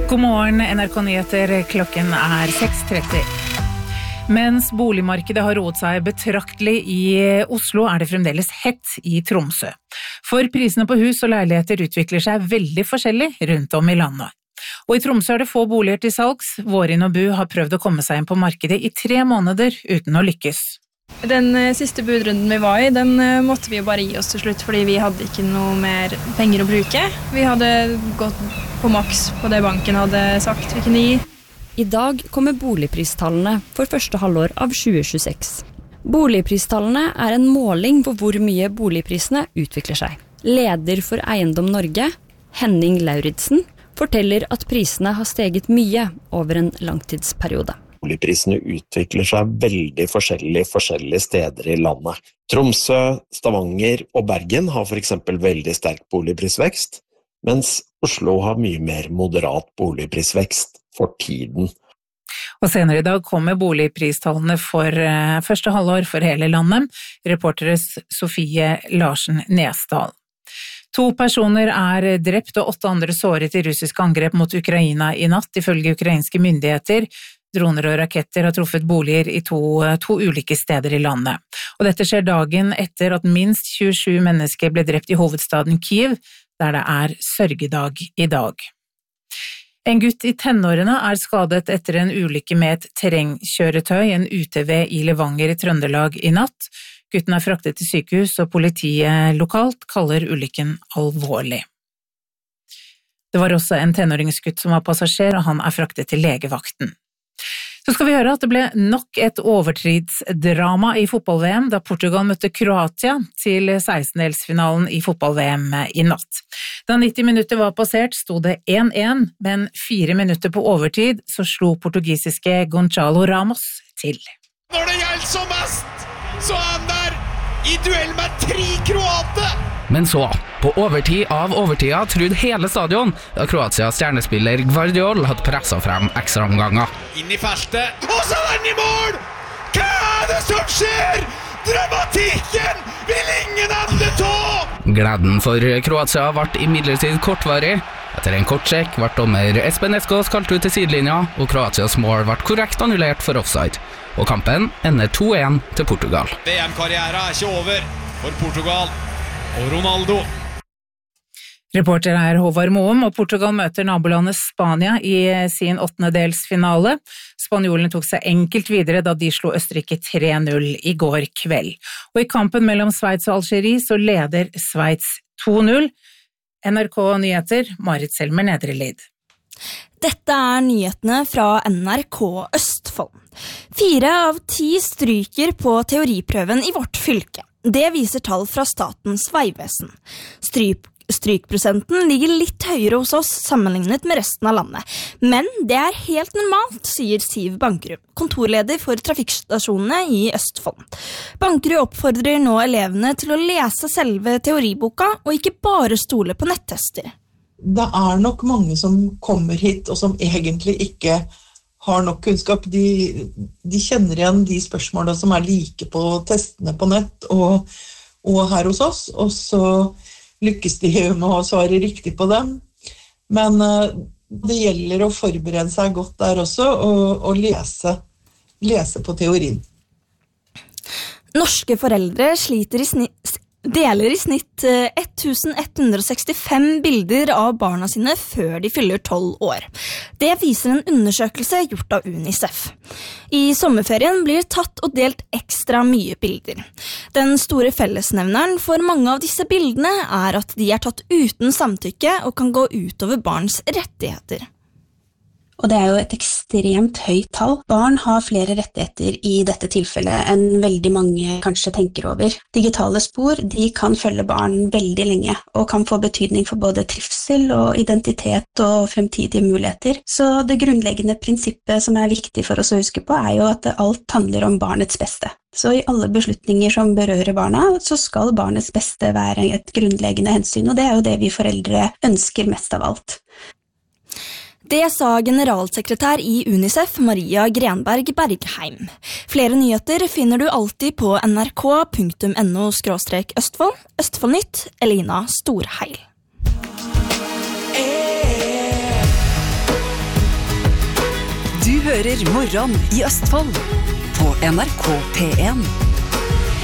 God morgen, NRK Nyheter, klokken 6:30. Mens boligmarkedet har roet seg betraktelig i Oslo, det fremdeles hett i Tromsø. For prisene på hus og leiligheter utvikler seg veldig forskjellig rundt om i landet. Og i Tromsø det få boliger til salgs. Vårin og Bu har prøvd å komme seg inn på markedet i 3 måneder uten å lykkes. Den siste budrunden vi var i, den måtte vi jo bare gi oss til slutt, fordi vi hadde ikke noe mer penger å bruke. Vi hadde gått på maks på det banken hadde sagt vi kunne gi. I dag kommer boligpristallene for første halvår av 2026. Boligpristallene en måling på hvor mye boligprisene utvikler seg. Leder for Eiendom Norge, Henning Lauridsen, forteller at prisene har steget mye over en langtidsperiode. Boligprisene utvikler seg veldig forskjellige steder i landet. Tromsø, Stavanger og Bergen har for eksempel veldig sterk boligprisvekst, mens Oslo har mye mer moderat boligprisvekst for tiden. Og senere i dag kommer boligpristallene for første halvår for hele landet. Reporteres Sofie Larsen Nesdal. 2 personer drept og 8 andre såret i russiske angrep mot Ukraina i natt, ifølge ukrainske myndigheter. Droner og raketter har truffet boliger i to ulike steder i landet. Og dette skjer dagen etter at minst 27 mennesker ble drept i hovedstaden Kiev, der det sørgedag i dag. En gutt i tenårene skadet etter en ulykke med et terrengkjøretøy, en UTV i Levanger i Trøndelag i natt. Gutten fraktet til sykehus, og politiet lokalt kaller ulykken alvorlig. Det var også en tenåringsgutt som var passasjer, og han fraktet til legevakten. Så skal vi høre at det ble nok et overtidsdrama i fotball-VM da Portugal møtte Kroatia til 16-delsfinalen i fotball-VM i natt. Da 90 minutter var passert, stod det 1-1, men 4 minutter på overtid så slo portugisiske Gonçalo Ramos til. Når det gjelder som mest, så han der i duell med 3 kroater! Men så, på overtid av overtida, trodde hele stadion at Kroatias stjernespiller Gvardiol hadde presset frem ekstraomganger. Inn i feltet, og så den i mål! Hva det som skjer? Dramatikken vil ingen ende ta! Gleden for Kroatia ble imidlertid kortvarig. Etter en kort sjekk ble dommer Espen Eskås kalt ut til sidelinja, og Kroatias mål ble korrekt annullert for offside. Og kampen ender 2-1 til Portugal. VM-karrieren ikke over for Portugal og Ronaldo. Reporter Håvard Moum, og Portugal møter nabolandet Spania i sin 8-delsfinale. Spanjolene tok seg enkelt videre da de slo Østerrike 3-0 i går kveld. Og i kampen mellom Sveits og Algerie så leder Sveits 2-0. NRK Nyheter, Marit Selmer Nedrelid. Dette nyhetene fra NRK Østfold. 4 av 10 stryker på teoriprøven i vårt fylke. Det viser tall fra Statens vegvesen. Strykprosenten ligger litt høyere hos oss sammenlignet med resten av landet. Men det helt normalt, sier Siv Bankerud, kontorleder for trafikkstasjonene i Østfold. Bankerud oppfordrer nå elevene til å lese selve teoriboka, og ikke bare stole på nettester. Det nok mange som kommer hit, og som egentlig ikke har nok kunnskap. De kjenner igjen de spørsmålene som like på testene på nett og her hos oss, og så lykkes de med å svare riktig på dem. Men det gjelder å forberede seg godt der også, og lese på teorien. Norske foreldre deler i snitt 1165 bilder av barna sine før de fyller 12 år. Det viser en undersøkelse gjort av UNICEF. I sommerferien blir det tatt og delt ekstra mye bilder. Den store fellesnevneren for mange av disse bildene at de tatt uten samtykke og kan gå utover barns rettigheter. Og det jo et ekstremt høyt tall. Barn har flere rettigheter i dette tilfellet enn veldig mange kanskje tenker over. Digitale spor, de kan følge barn veldig lenge, og kan få betydning for både trivsel og identitet og fremtidige muligheter. Så det grunnleggende prinsippet som viktig for oss å huske på jo at alt handler om barnets beste. Så i alle beslutninger som berører barna, så skal barnets beste være et grunnleggende hensyn, og det jo det vi foreldre ønsker mest av alt. Det sa generalsekretær i UNICEF, Maria Grenberg Bergheim. Flere nyheter finner du alltid på nrk.no/østfold. Østfoldnytt, Elina Storheil. hører Morgen i Østfold på NRK P1.